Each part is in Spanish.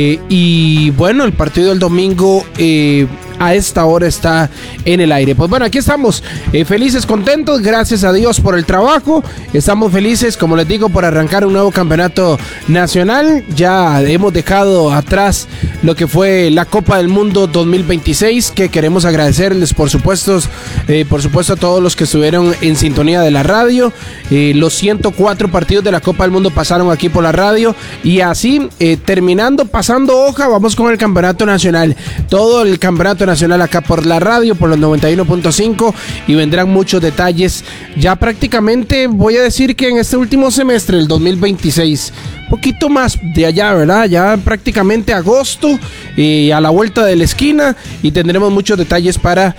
Y bueno, el partido del domingo a esta hora está en el aire. Pues bueno, aquí estamos felices, contentos, gracias a Dios por el trabajo. Estamos felices, como les digo, por arrancar un nuevo campeonato nacional. Ya hemos dejado atrás lo que fue la Copa del Mundo 2026, que queremos agradecerles, por supuesto a todos los que estuvieron en sintonía de la radio. Los 104 partidos de la Copa del Mundo pasaron aquí por la radio, y así pasando hoja, vamos con el campeonato nacional. Todo el campeonato nacional acá por la radio, por los 91.5, y vendrán muchos detalles. Ya prácticamente voy a decir que en este último semestre, el 2026, poquito más de allá, ¿verdad? Ya prácticamente agosto, a la vuelta de la esquina, y tendremos muchos detalles para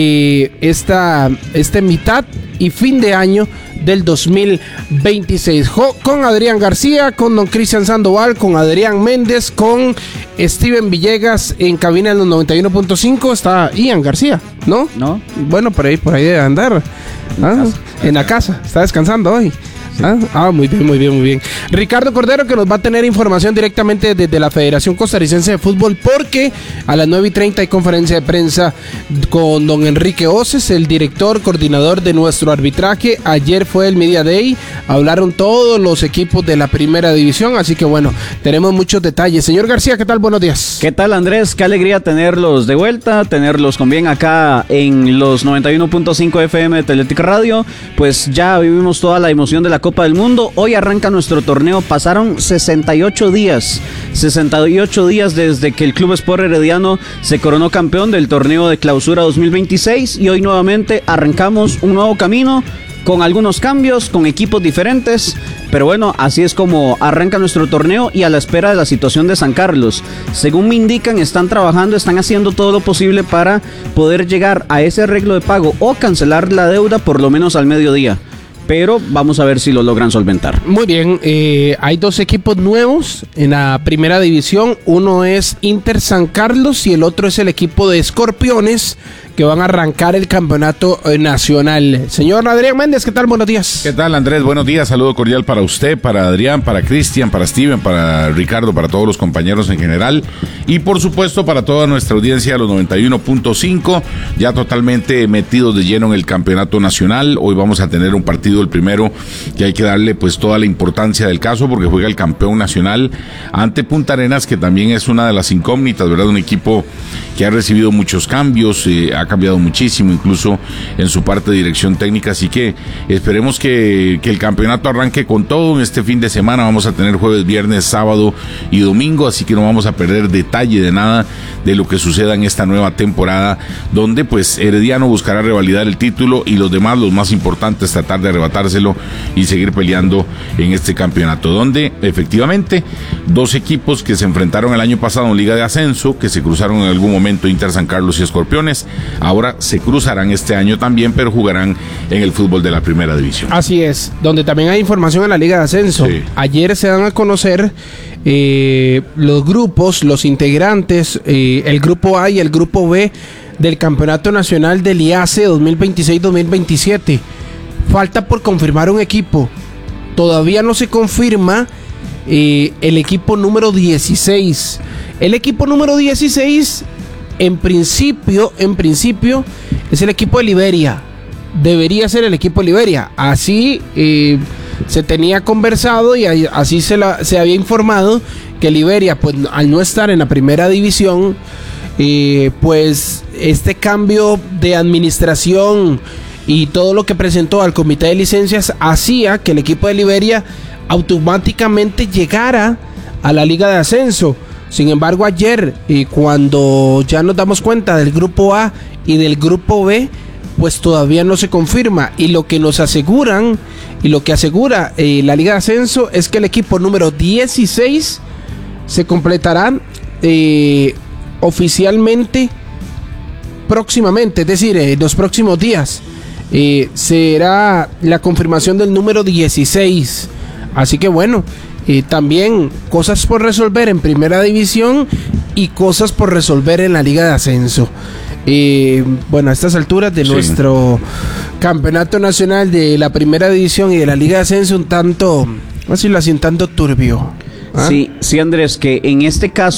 esta mitad y fin de año del 2026, con Adrián García, con don Cristian Sandoval, con Adrián Méndez, con Steven Villegas en cabina en los 91.5. Está Ian García, ¿no? Bueno, por ahí debe andar, en la casa, está descansando hoy. Sí. Muy bien. Ricardo Cordero, que nos va a tener información directamente desde la Federación Costarricense de Fútbol, porque a las 9:30 hay conferencia de prensa con don Enrique Oces, el director coordinador de nuestro arbitraje. Ayer fue el Media Day, hablaron todos los equipos de la primera división, así que bueno, tenemos muchos detalles. Señor García, ¿qué tal? Buenos días. ¿Qué tal, Andrés? Qué alegría tenerlos de vuelta, tenerlos con bien acá en los 91.5 FM de Teletica Radio. Pues ya vivimos toda la emoción de la Copa del Mundo. Hoy arranca nuestro torneo. Pasaron 68 días desde que el Club Sport Herediano se coronó campeón del torneo de clausura 2026, y hoy nuevamente arrancamos un nuevo camino, con algunos cambios, con equipos diferentes, pero bueno, así es como arranca nuestro torneo, y a la espera de la situación de San Carlos. Según me indican, están trabajando, están haciendo todo lo posible para poder llegar a ese arreglo de pago o cancelar la deuda por lo menos al mediodía. Pero vamos a ver si lo logran solventar. Muy bien, hay dos equipos nuevos en la primera división. Uno es Inter San Carlos y el otro es el equipo de Escorpiones, que van a arrancar el campeonato nacional. Señor Adrián Méndez, ¿qué tal? Buenos días. ¿Qué tal, Andrés? Buenos días, saludo cordial para usted, para Adrián, para Cristian, para Steven, para Ricardo, para todos los compañeros en general, y por supuesto para toda nuestra audiencia de los 91.5, ya totalmente metidos de lleno en el campeonato nacional. Hoy vamos a tener un partido, el primero, que hay que darle pues toda la importancia del caso, porque juega el campeón nacional ante Punta Arenas, que también es una de las incógnitas, ¿verdad? Un equipo que ha recibido muchos cambios, ha cambiado muchísimo, incluso en su parte de dirección técnica, así que esperemos que el campeonato arranque con todo. En este fin de semana vamos a tener jueves, viernes, sábado y domingo, así que no vamos a perder detalle de nada de lo que suceda en esta nueva temporada, donde pues Herediano buscará revalidar el título, y los demás, los más importantes, tratar de arrebatárselo y seguir peleando en este campeonato, donde efectivamente dos equipos que se enfrentaron el año pasado en Liga de Ascenso, que se cruzaron en algún momento, Inter San Carlos y Escorpiones, ahora se cruzarán este año también, pero jugarán en el fútbol de la primera división. Así es, donde también hay información en la Liga de Ascenso. Sí. Ayer se dan a conocer los grupos, los integrantes, el grupo A y el grupo B del Campeonato Nacional del IACE 2026-2027. Falta por confirmar un equipo. Todavía no se confirma el equipo número 16. El equipo número 16, en principio, es el equipo de Liberia. Debería ser el equipo de Liberia. Así se tenía conversado, y así se había informado que Liberia, pues al no estar en la primera división, pues este cambio de administración y todo lo que presentó al comité de licencias hacía que el equipo de Liberia automáticamente llegara a la Liga de Ascenso. Sin embargo, ayer, cuando ya nos damos cuenta del grupo A y del grupo B, pues todavía no se confirma, y lo que nos aseguran y lo que asegura la Liga de Ascenso es que el equipo número 16 se completará oficialmente próximamente, es decir, en los próximos días. Será la confirmación del número 16. Así que bueno, también cosas por resolver en primera división y cosas por resolver en la Liga de Ascenso. Bueno, a estas alturas de nuestro campeonato nacional de la primera división y de la Liga de Ascenso, un tanto, así lo hacen, tanto turbio. Sí, Andrés, que en este caso